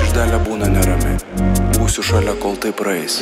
širdelė būna nerami. Būsiu šalia, kol tai praeis.